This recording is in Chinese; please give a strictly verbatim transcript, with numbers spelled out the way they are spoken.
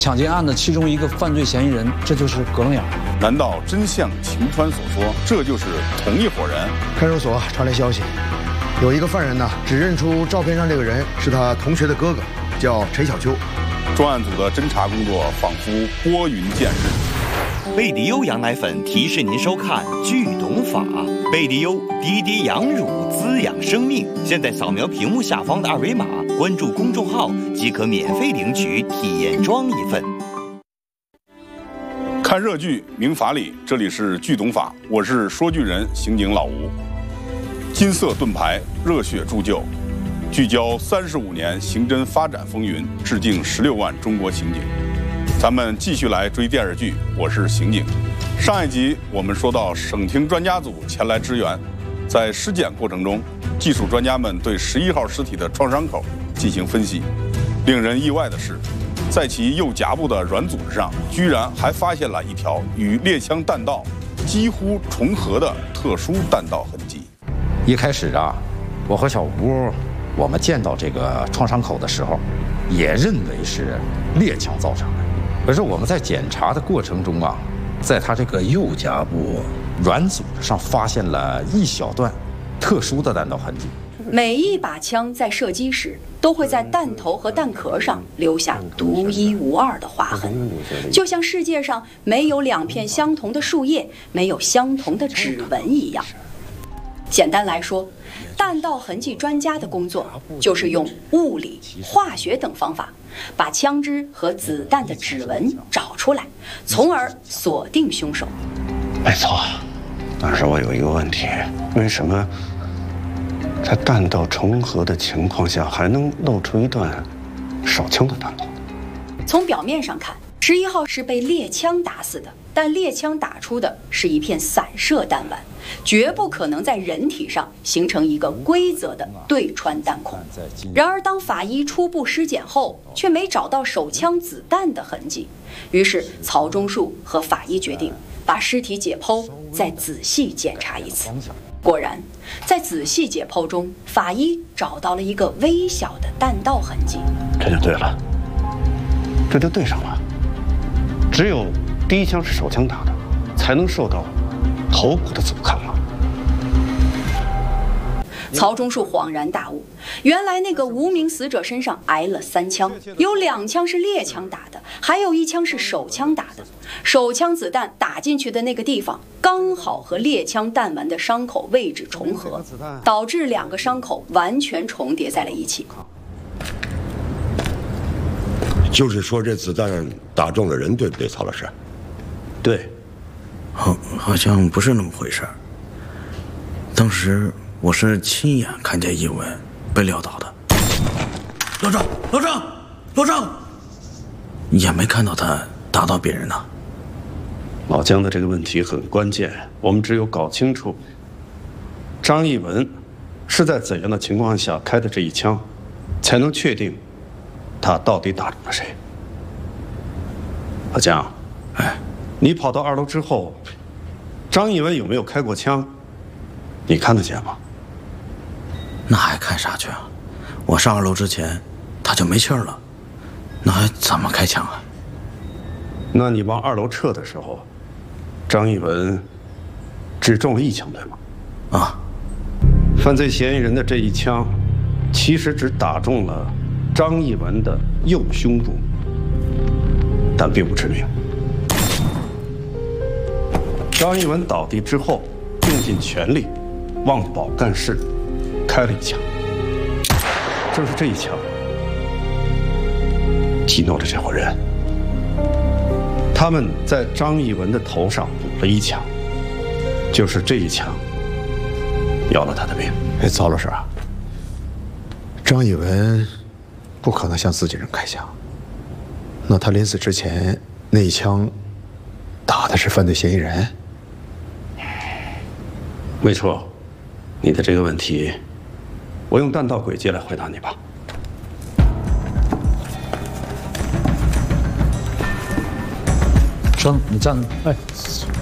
抢劫案的其中一个犯罪嫌疑人，这就是葛楞眼。 难道真像秦川所说，这就是同一伙人？ 看守所传来消息，有一个犯人呢，只认出照片上这个人是他同学的哥哥，叫陈小秋。 专案组的侦查工作仿佛拨云见日。 贝迪优羊奶粉提示您收看《剧懂法》，贝迪优滴滴羊乳滋养生命。现在扫描屏幕下方的二维码，关注公众号即可免费领取体验装一份。 看热剧明法理，这里是剧懂法，我是说剧人刑警老吴。金色盾牌，热血铸就，聚焦三十五年刑侦发展风云，致敬十六万中国刑警。咱们继续来追电视剧，我是刑警。上一集我们说到，省厅专家组前来支援，在尸检过程中，技术专家们对十一号尸体的创伤口进行分析。令人意外的是，在其右颊部的软组织上，居然还发现了一条与猎枪弹道几乎重合的特殊弹道痕迹。 一开始啊，我和小吴，我们见到这个创伤口的时候，也认为是猎枪造成的。可是我们在检查的过程中啊，在他这个右颊部软组织上发现了一小段特殊的弹道痕迹。 每一把枪在射击时，都会在弹头和弹壳上留下独一无二的划痕，就像世界上没有两片相同的树叶，没有相同的指纹一样。简单来说，弹道痕迹专家的工作就是用物理、化学等方法，把枪支和子弹的指纹找出来，从而锁定凶手。 没错，但是我有一个问题，为什么在弹道重合的情况下还能露出一段手枪的弹道？ 从表面上看，十一号是被猎枪打死的，但猎枪打出的是一片散射弹丸，绝不可能在人体上形成一个规则的对穿弹孔。然而，当法医初步尸检后，却没找到手枪子弹的痕迹，于是曹忠树和法医决定把尸体解剖，再仔细检查一次。果然，在仔细解剖中，法医找到了一个微小的弹道痕迹。 这就对了，这就对上了。只有第一枪是手枪打的，才能受到头骨的阻抗吗？ 曹忠树恍然大悟，原来那个无名死者身上挨了三枪，有两枪是猎枪打的，还有一枪是手枪打的。手枪子弹打进去的那个地方，刚好和猎枪弹丸的伤口位置重合，导致两个伤口完全重叠在了一起。 就是说，这子弹打中了人，对不对，曹老师？ 对， 好，好像不是那么回事儿。当时我是亲眼看见一文被撂倒的。老张，老张，老张，也没看到他打到别人呢。 老姜的这个问题很关键，我们只有搞清楚张艺文是在怎样的情况下开的这一枪，才能确定他到底打中了谁。老姜， 哎， 你跑到二楼之后，张艺文有没有开过枪？你看得见吗？ 那还看啥去啊？我上二楼之前他就没气儿了，那还怎么开枪啊？ 那你往二楼撤的时候，张艺文只中了一枪，对吗？ 啊， 犯罪嫌疑人的这一枪，其实只打中了张艺文的右胸部，但并不致命。张艺文倒地之后，用尽全力往保干室开了一枪，正是这一枪激怒了这伙人，他们在张艺文的头上补了一枪，就是这一枪要了他的命。 哎，曹老师啊，张艺文不可能向自己人开枪，那他临死之前那一枪打的是犯罪嫌疑人？ 没错，你的这个问题，我用弹道轨迹来回答你吧。 生，你站，哎，